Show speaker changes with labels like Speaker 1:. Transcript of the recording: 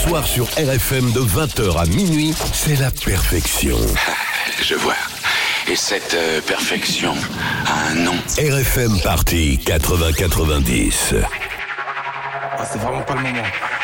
Speaker 1: soir sur RFM de 20h à minuit, c'est la perfection.
Speaker 2: Je vois. Et cette perfection a un nom.
Speaker 1: RFM Party 80-90.
Speaker 3: Ah, c'est vraiment pas le moment.